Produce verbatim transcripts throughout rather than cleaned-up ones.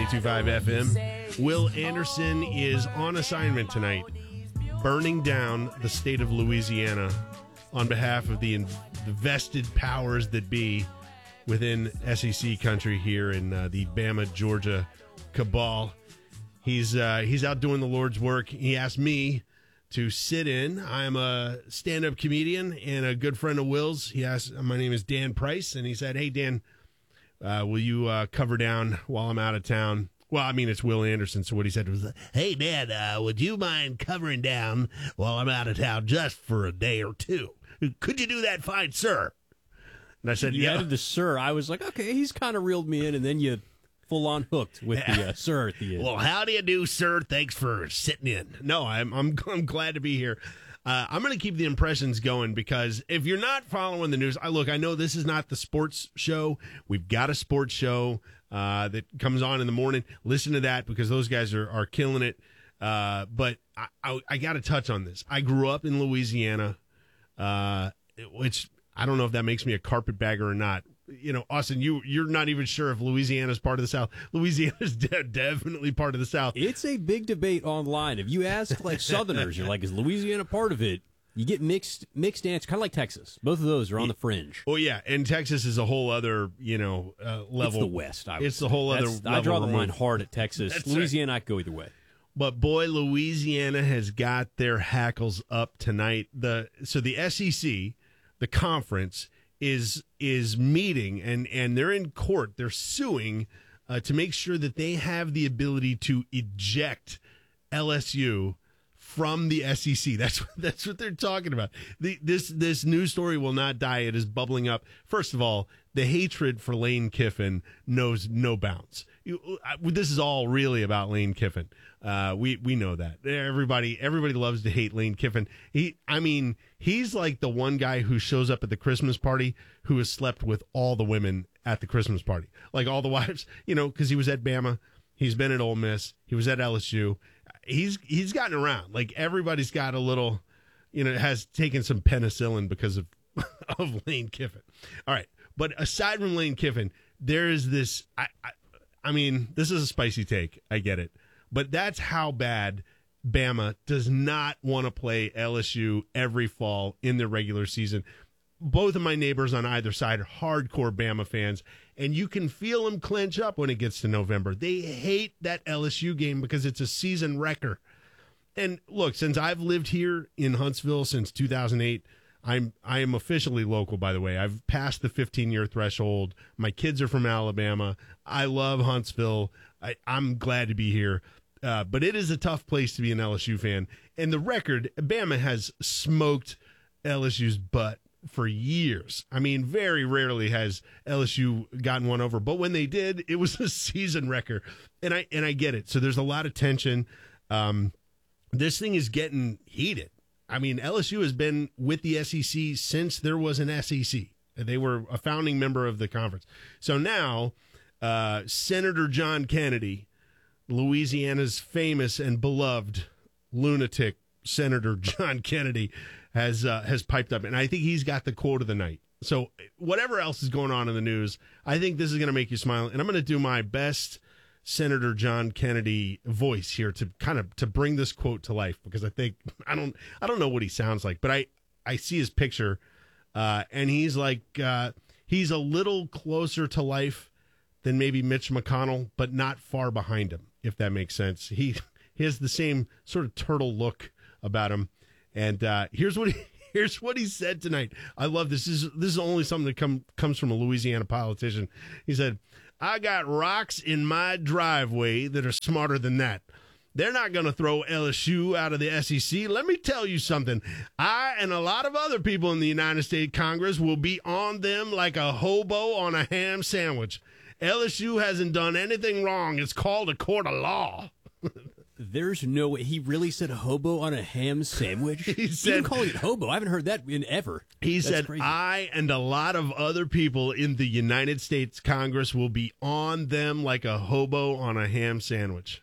ninety-two point five F M. Will Anderson is on assignment tonight, burning down the state of Louisiana on behalf of the vested powers that be within S E C country here in uh, the Bama, Georgia cabal. He's uh, he's out doing the Lord's work. He asked me to sit in. I'm a stand-up comedian and a good friend of Will's. He asked, my name is Dan Price, and he said, hey, Dan, uh, will you uh, cover down while I'm out of town? Well, I mean, it's Will Anderson, so what he said was, hey, Dan, uh, would you mind covering down while I'm out of town just for a day or two? Could you do that fine, sir? And I said, you yeah. added the sir. I was like, okay, he's kind of reeled me in, and then you full-on hooked with the uh, sir at the end. Well, how do you do, sir? Thanks for sitting in. No, I'm I'm, I'm glad to be here. Uh, I'm going to keep the impressions going because if you're not following the news, I look, I know this is not the sports show. We've got a sports show uh, that comes on in the morning. Listen to that because those guys are, are killing it. Uh, but I, I, I got to touch on this. I grew up in Louisiana, uh, which I don't know if that makes me a carpetbagger or not. You know, Austin, you, you're not even sure if Louisiana is part of the South. Louisiana is de- definitely part of the South. It's a big debate online. If you ask, like, Southerners, you're like, is Louisiana part of it? You get mixed mixed answers, kind of like Texas. Both of those are on the fringe. Oh, yeah, and Texas is a whole other, you know, uh, level. It's the West, I would It's say. the whole other That's, level I draw the removed. line hard at Texas. That's Louisiana, I could go either way. But, boy, Louisiana has got their hackles up tonight. The So the S E C, the conference, is is meeting, and, and they're in court. They're suing uh, to make sure that they have the ability to eject L S U from the S E C. That's what, that's what they're talking about. The, this this news story will not die. It is bubbling up. First of all, the hatred for Lane Kiffin knows no bounds. You, I, this is all really about Lane Kiffin. Uh, we we know that everybody everybody loves to hate Lane Kiffin. He, I mean, he's like the one guy who shows up at the Christmas party who has slept with all the women at the Christmas party, like all the wives. You know, because he was at Bama, he's been at Ole Miss, he was at L S U. He's he's gotten around. Like everybody's got a little, you know, has taken some penicillin because of of Lane Kiffin. All right, but aside from Lane Kiffin, there is this. I, I I mean, this is a spicy take. I get it. But that's how bad Bama does not want to play L S U every fall in the regular season. Both of my neighbors on either side are hardcore Bama fans, and you can feel them clench up when it gets to November. They hate that L S U game because it's a season wrecker. And look, since I've lived here in Huntsville since two thousand eight, I'm I am officially local, by the way. I've passed the fifteen-year threshold. My kids are from Alabama. I love Huntsville. I, I'm glad to be here. Uh, but it is a tough place to be an L S U fan. And the record, Bama has smoked L S U's butt for years. I mean, very rarely has L S U gotten one over. But when they did, it was a season wrecker. And I and I get it. So there's a lot of tension. Um, this thing is getting heated. I mean, L S U has been with the S E C since there was an S E C. They were a founding member of the conference. So now, uh, Senator John Kennedy, Louisiana's famous and beloved lunatic Senator John Kennedy, has uh, has piped up, and I think he's got the quote of the night. So whatever else is going on in the news, I think this is going to make you smile, and I'm going to do my best Senator John Kennedy voice here to kind of to bring this quote to life, because I think I don't I don't know what he sounds like, but I I see his picture, uh, and he's like uh, he's a little closer to life than maybe Mitch McConnell, but not far behind him, if that makes sense. He, he has the same sort of turtle look about him. And uh, here's what he, here's what he said tonight. I love this. This is, this is only something that come, comes from a Louisiana politician. He said, I got rocks in my driveway that are smarter than that. They're not going to throw L S U out of the S E C. Let me tell you something. I and a lot of other people in the United States Congress will be on them like a hobo on a ham sandwich. L S U hasn't done anything wrong. It's called a court of law. There's no way. He really said hobo on a ham sandwich? He said, even calling it hobo. I haven't heard that in ever. He That's said, crazy. I and a lot of other people in the United States Congress will be on them like a hobo on a ham sandwich.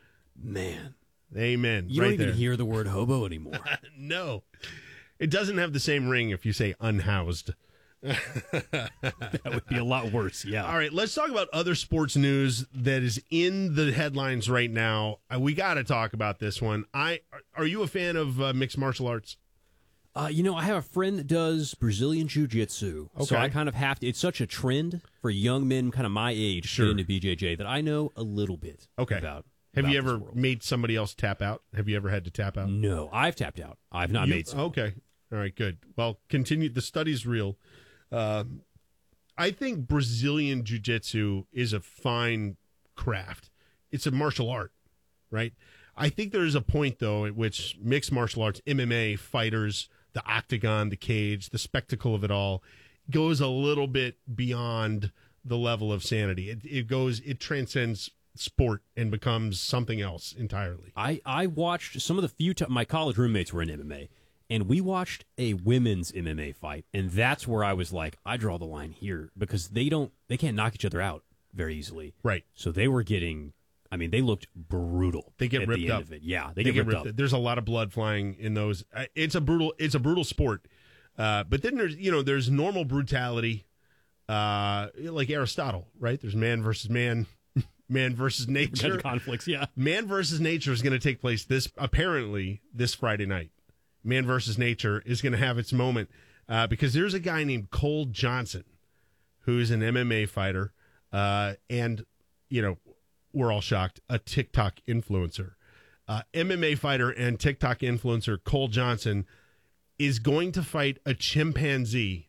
Man. Amen. You right don't even there. hear the word hobo anymore. No. It doesn't have the same ring if you say unhoused. That would be a lot worse, yeah. All right, let's talk about other sports news that is in the headlines right now. Uh, we got to talk about this one. I Are you a fan of uh, mixed martial arts? Uh, you know, I have a friend that does Brazilian Jiu-Jitsu, Okay. so I kind of have to, it's such a trend for young men kind of my age Sure. to get into B J J that I know a little bit Okay. about. Have about you this ever world. made somebody else tap out? Have you ever had to tap out? No, I've tapped out. I've not You- made some. Okay. All right, good. Well, continue. The study's real. Um, I think Brazilian Jiu-Jitsu is a fine craft. It's a martial art, right? I think there's a point, though, at which mixed martial arts, M M A fighters, the octagon, the cage, the spectacle of it all goes a little bit beyond the level of sanity. It, it goes, it transcends sport and becomes something else entirely. I, I watched some of the few times my college roommates were in M M A, and we watched a women's M M A fight, and that's where I was like, I draw the line here because they don't, they can't knock each other out very easily. Right. So they were getting, I mean, they looked brutal. They get at ripped the end up. Of it. Yeah, they, They get, ripped, up. There's a lot of blood flying in those. Uh, It's a brutal. It's a brutal sport. Uh, but then there's you know there's normal brutality, uh, like Aristotle, right? There's man versus man, man versus Kind nature. of conflicts, yeah. Man versus nature is going to take place this apparently this Friday night. Man versus nature is going to have its moment uh, because there's a guy named Cole Johnson who is an M M A fighter, uh, and you know we're all shocked, a TikTok influencer. Uh, M M A fighter and TikTok influencer Cole Johnson is going to fight a chimpanzee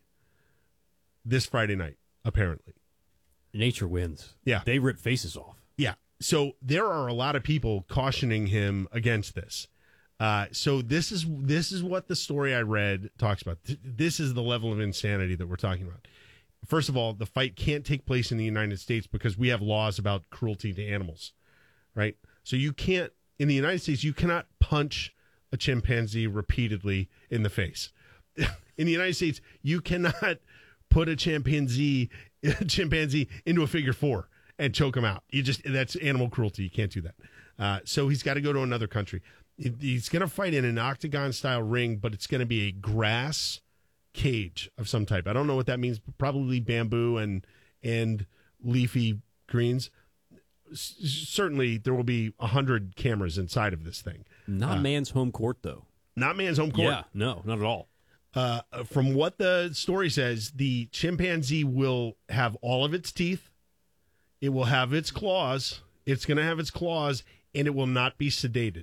this Friday night, apparently. Nature wins. Yeah. They rip faces off. Yeah. So there are a lot of people cautioning him against this. Uh, so this is this is what the story I read talks about. Th- This is the level of insanity that we're talking about. First of all, the fight can't take place in the United States because we have laws about cruelty to animals, right? So you can't, in the United States, you cannot punch a chimpanzee repeatedly in the face. In the United States, you cannot put a chimpanzee a chimpanzee into a figure four and choke him out. You just that's animal cruelty. You can't do that. Uh, so he's got to go to another country. He's going to fight in an octagon style ring, but it's going to be a grass cage of some type. I don't know what that means. Probably bamboo and and leafy greens. S- certainly, there will be a hundred cameras inside of this thing. Not Uh, man's home court, though. Not man's home court. Yeah, no, not at all. Uh, from what the story says, the chimpanzee will have all of its teeth. It will have its claws. It's going to have its claws, and it will not be sedated.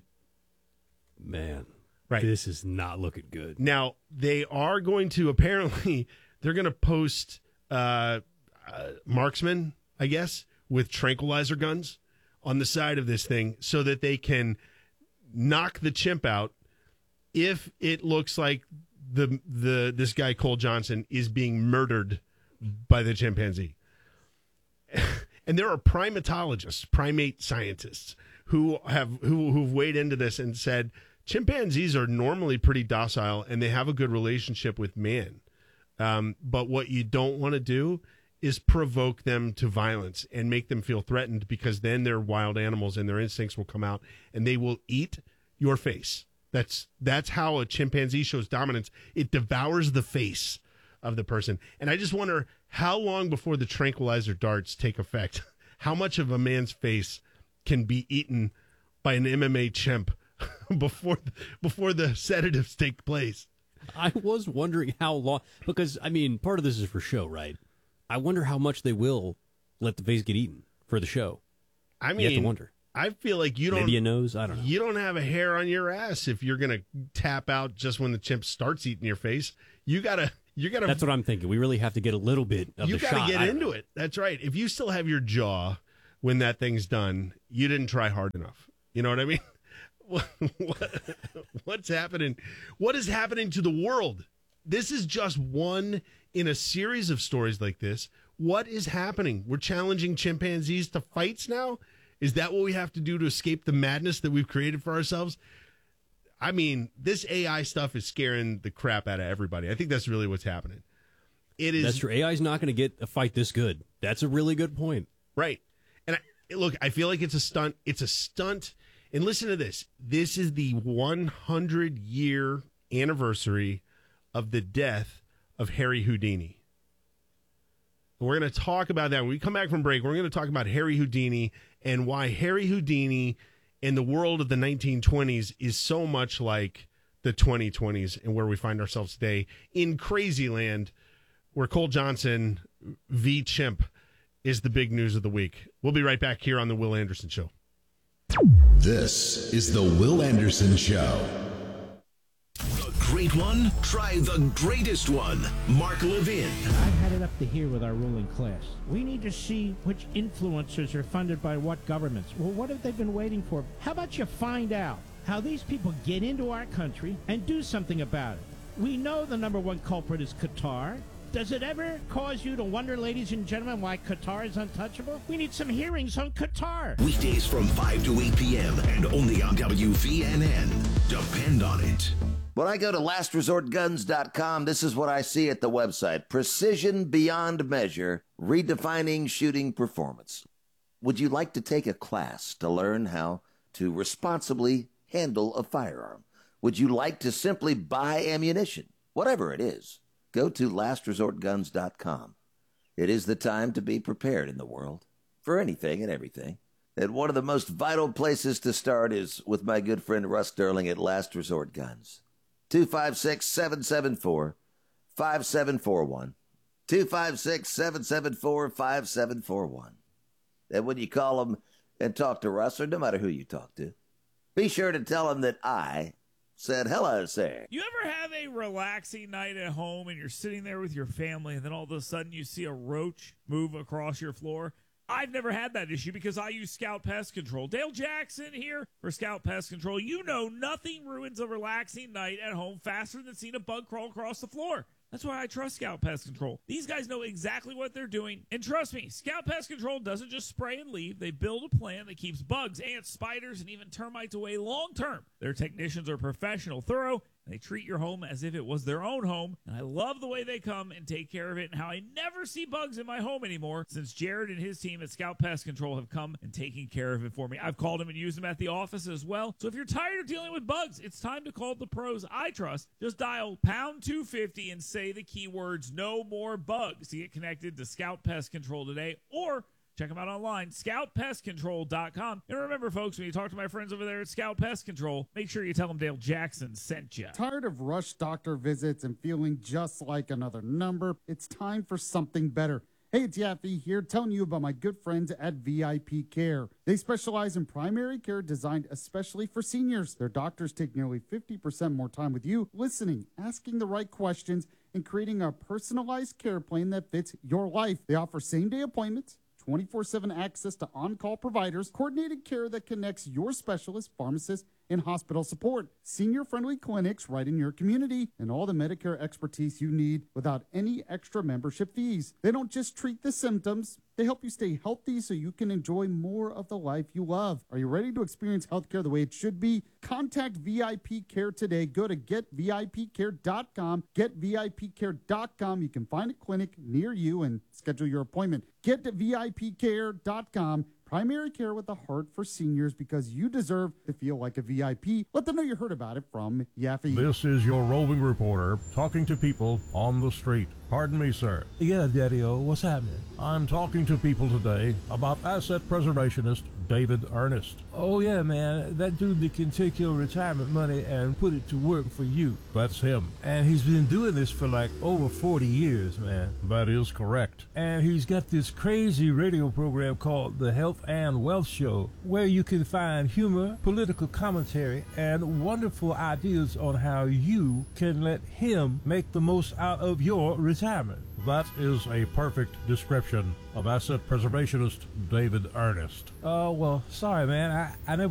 Man, Right. this is not looking good. Now, they are going to, apparently, they're going to post uh, uh, marksmen, I guess, with tranquilizer guns on the side of this thing so that they can knock the chimp out if it looks like the the this guy Cole Johnson is being murdered by the chimpanzee. And there are primatologists, primate scientists who have who who've weighed into this and said chimpanzees are normally pretty docile and they have a good relationship with man. Um, but what you don't want to do is provoke them to violence and make them feel threatened, because then they're wild animals and their instincts will come out and they will eat your face. That's that's how a chimpanzee shows dominance. It devours the face of the person. And I just wonder how long before the tranquilizer darts take effect, how much of a man's face can be eaten by an M M A chimp before before the sedatives take place. I was wondering how long, because, I mean, part of this is for show, right? I wonder how much they will let the face get eaten for the show. I You have mean, to wonder. I feel like you don't Maybe a nose? I don't know. you don't have a hair on your ass if you're gonna tap out just when the chimp starts eating your face. You gotta you gotta That's what I'm thinking. We really have to get a little bit of you the gotta shot. get I don't into know. it. That's right. If you still have your jaw when that thing's done, you didn't try hard enough. You know what I mean? What, what, what's happening? What is happening to the world? This is just one in a series of stories like this. What is happening? We're challenging chimpanzees to fights now? Is that what we have to do to escape the madness that we've created for ourselves? I mean, this A I stuff is scaring the crap out of everybody. I think that's really what's happening. It is That's true. A I is not going to get a fight this good. That's a really good point. right. And I, look, I feel like it's a stunt. It's a stunt. And listen to this. This is the one hundred year anniversary of the death of Harry Houdini. We're going to talk about that. When we come back from break, we're going to talk about Harry Houdini and why Harry Houdini in the world of the nineteen twenties is so much like the twenty twenties and where we find ourselves today in crazy land, where Cole Johnson v. Chimp is the big news of the week. We'll be right back here on The Will Anderson Show. This is The Will Anderson Show. The great one? Try the greatest one. Mark Levin. I've had it up to here with our ruling class. We need to see which influencers are funded by what governments. Well, what have they been waiting for? How about you find out how these people get into our country and do something about it? We know the number one culprit is Qatar. Does it ever cause you to wonder, ladies and gentlemen, why Qatar is untouchable? We need some hearings on Qatar. Weekdays from five to eight p.m. and only on W V N N. Depend on it. When I go to last resort guns dot com, this is what I see at the website. Precision beyond measure, redefining shooting performance. Would you like to take a class to learn how to responsibly handle a firearm? Would you like to simply buy ammunition? Whatever it is, go to last resort guns dot com. It is the time to be prepared in the world for anything and everything. And one of the most vital places to start is with my good friend Russ Sterling at Last Resort Guns. two five six, seven seven four, five seven four one. two five six, seven seven four, five seven four one. And when you call them and talk to Russ, or no matter who you talk to, be sure to tell him that I said hello, sir. You ever have a relaxing night at home and you're sitting there with your family and then all of a sudden you see a roach move across your floor? I've never had that issue because I use Scout Pest Control. Dale Jackson here for Scout Pest Control. You know nothing ruins a relaxing night at home faster than seeing a bug crawl across the floor. That's why I trust Scout Pest Control. These guys know exactly what they're doing. And trust me, Scout Pest Control doesn't just spray and leave. They build a plan that keeps bugs, ants, spiders, and even termites away long term. Their technicians are professional, thorough, and they treat your home as if it was their own home. And I love the way they come and take care of it and how I never see bugs in my home anymore since Jared and his team at Scout Pest Control have come and taken care of it for me. I've called them and used them at the office as well. So if you're tired of dealing with bugs, it's time to call the pros I trust. Just dial pound two fifty and say the keywords no more bugs to get connected to Scout Pest Control today, or check them out online, scout pest control dot com. And remember, folks, when you talk to my friends over there at Scout Pest Control, make sure you tell them Dale Jackson sent you. Tired of rush doctor visits and feeling just like another number? It's time for something better. Hey, it's Yaffe here telling you about my good friends at V I P Care. They specialize in primary care designed especially for seniors. Their doctors take nearly fifty percent more time with you, listening, asking the right questions, and creating a personalized care plan that fits your life. They offer same-day appointments, twenty-four seven access to on-call providers, coordinated care that connects your specialist, pharmacist, and hospital support, senior-friendly clinics right in your community, and all the Medicare expertise you need without any extra membership fees. They don't just treat the symptoms. They help you stay healthy so you can enjoy more of the life you love. Are you ready to experience healthcare the way it should be? Contact V I P Care today. Go to get V I P care dot com. get V I P care dot com. You can find a clinic near you and schedule your appointment. Get to V I P care dot com. Primary care with a heart for seniors, because you deserve to feel like a V I P. Let them know you heard about it from Yaffe. This is your roving reporter talking to people on the street. Pardon me, sir. Yeah, Daddy-O, what's happening? I'm talking to people today about asset preservationist David Ernest. Oh, yeah, man. That dude that can take your retirement money and put it to work for you. That's him. And he's been doing this for like over forty years, man. That is correct. And he's got this crazy radio program called The Health and Wealth Show, where you can find humor, political commentary, and wonderful ideas on how you can let him make the most out of your retirement. That is a perfect description of asset preservationist David Ernest. Oh, well, sorry, man. I, I never